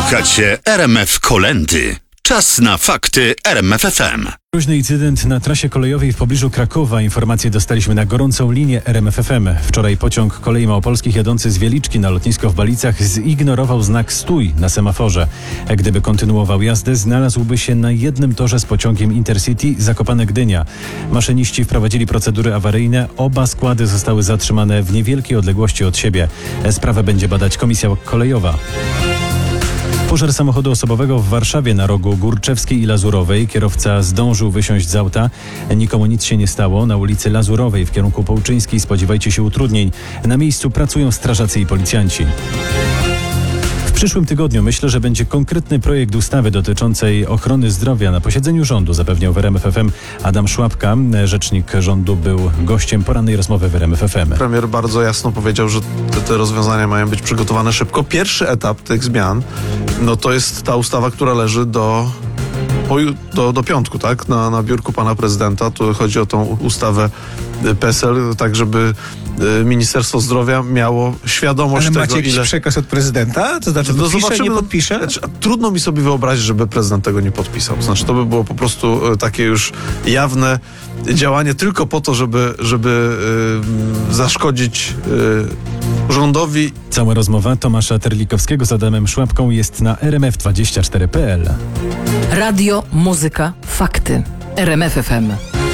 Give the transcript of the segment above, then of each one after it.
Słuchacie RMF Kolędy. Czas na fakty RMF FM. Groźny incydent na trasie kolejowej w pobliżu Krakowa. Informacje dostaliśmy na gorącą linię RMF FM. Wczoraj pociąg Kolei Małopolskich jadący z Wieliczki na lotnisko w Balicach zignorował znak stój na semaforze. Gdyby kontynuował jazdę, znalazłby się na jednym torze z pociągiem Intercity Zakopane-Gdynia. Maszyniści wprowadzili procedury awaryjne. Oba składy zostały zatrzymane w niewielkiej odległości od siebie. Sprawę będzie badać komisja kolejowa. Pożar samochodu osobowego w Warszawie na rogu Górczewskiej i Lazurowej. Kierowca zdążył wysiąść z auta. Nikomu nic się nie stało. Na ulicy Lazurowej w kierunku Połczyńskiej spodziewajcie się utrudnień. Na miejscu pracują strażacy i policjanci. W przyszłym tygodniu myślę, że będzie konkretny projekt ustawy dotyczącej ochrony zdrowia. Na posiedzeniu rządu zapewniał w RMF FM Adam Szłapka. Rzecznik rządu był gościem porannej rozmowy w RMF FM. Premier bardzo jasno powiedział, że te rozwiązania mają być przygotowane szybko. Pierwszy etap tych zmian, to jest ta ustawa, która leży do piątku, tak? Na biurku pana prezydenta. Tu chodzi o tą ustawę PESEL, tak żeby Ministerstwo Zdrowia miało świadomość tego, ile... Ale macie jakiś przekaz od prezydenta? To znaczy podpisze, nie podpisze? Trudno mi sobie wyobrazić, żeby prezydent tego nie podpisał. Znaczy to by było po prostu takie już jawne działanie tylko po to, żeby zaszkodzić rządowi. Cała rozmowa Tomasza Terlikowskiego z Adamem Szłapką jest na rmf24.pl. Radio, muzyka, fakty. RMF FM.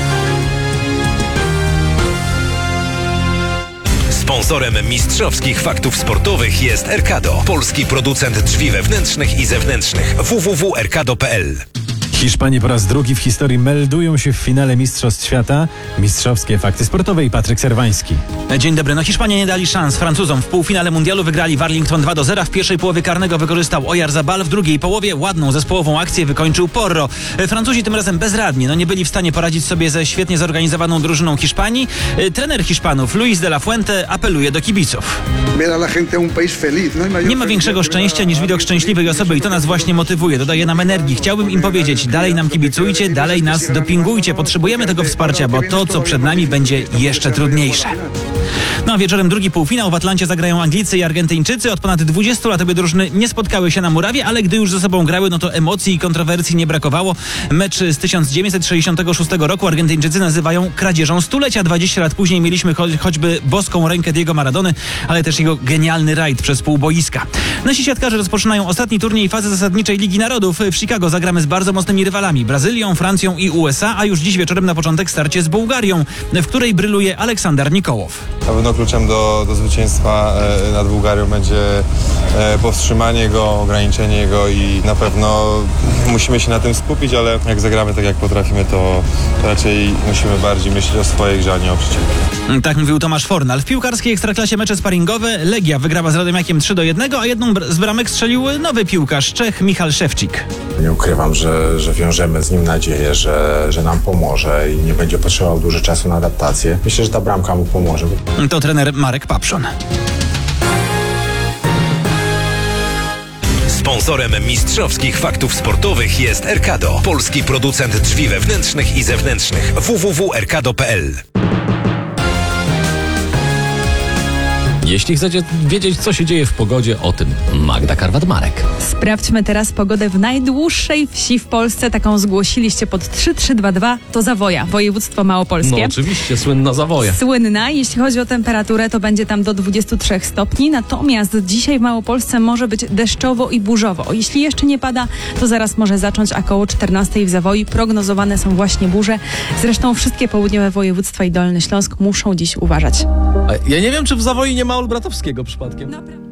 Sponsorem mistrzowskich faktów sportowych jest Erkado, polski producent drzwi wewnętrznych i zewnętrznych. www.erkado.pl. Hiszpanie po raz drugi w historii meldują się w finale Mistrzostw Świata. Mistrzowskie fakty sportowe i Patryk Serwański. Dzień dobry. Hiszpanie nie dali szans Francuzom. W półfinale mundialu wygrali w Arlington 2-0. W pierwszej połowie karnego wykorzystał Oyarzabal. W drugiej połowie ładną zespołową akcję wykończył Porro. Francuzi tym razem bezradni. Nie byli w stanie poradzić sobie ze świetnie zorganizowaną drużyną Hiszpanii. Trener Hiszpanów Luis de la Fuente apeluje do kibiców. Nie ma większego szczęścia niż widok szczęśliwej osoby i to nas właśnie motywuje. Dodaje nam energii. Chciałbym im powiedzieć, dalej nam kibicujcie, dalej nas dopingujcie. Potrzebujemy tego wsparcia, bo to, co przed nami, będzie jeszcze trudniejsze. A wieczorem drugi półfinał w Atlancie zagrają Anglicy i Argentyńczycy. Od ponad 20 lat obie drużyny nie spotkały się na murawie, ale gdy już ze sobą grały, to emocji i kontrowersji nie brakowało. Mecz z 1966 roku Argentyńczycy nazywają kradzieżą stulecia. 20 lat później mieliśmy choćby boską rękę Diego Maradony, ale też jego genialny rajd przez pół boiska. Nasi siatkarze rozpoczynają ostatni turniej fazy zasadniczej Ligi Narodów. W Chicago zagramy z bardzo mocnymi rywalami Brazylią, Francją i USA, a już dziś wieczorem na początek starcie z Bułgarią, w której bryluje Aleksander Nikołow. Na pewno kluczem do zwycięstwa nad Bułgarią będzie powstrzymanie go, ograniczenie go i na pewno musimy się na tym skupić, ale jak zagramy tak jak potrafimy, to raczej musimy bardziej myśleć o swojej grze, a nie o przeciwniku. Tak mówił Tomasz Fornal. W piłkarskiej ekstraklasie mecze sparingowe Legia wygrała z Radomiakiem 3-1, a jedną z bramek strzelił nowy piłkarz, Czech Michal Szewczyk. Nie ukrywam, że wiążemy z nim nadzieję, że nam pomoże i nie będzie potrzebował dużo czasu na adaptację. Myślę, że ta bramka mu pomoże. To trener Marek Papszon. Sponsorem mistrzowskich faktów sportowych jest Erkado, polski producent drzwi wewnętrznych i zewnętrznych. www.erkado.pl. Jeśli chcecie wiedzieć, co się dzieje w pogodzie, o tym Magda Karwat-Marek. Sprawdźmy teraz pogodę w najdłuższej wsi w Polsce. Taką zgłosiliście pod 3322. To Zawoja, województwo małopolskie. No oczywiście, słynna Zawoja. Słynna. Jeśli chodzi o temperaturę, to będzie tam do 23 stopni. Natomiast dzisiaj w Małopolsce może być deszczowo i burzowo. Jeśli jeszcze nie pada, to zaraz może zacząć, a koło 14 w Zawoi prognozowane są właśnie burze. Zresztą wszystkie południowe województwa i Dolny Śląsk muszą dziś uważać. Ja nie wiem, czy w Zawoi nie ma Olbratowskiego przypadkiem. Dobra.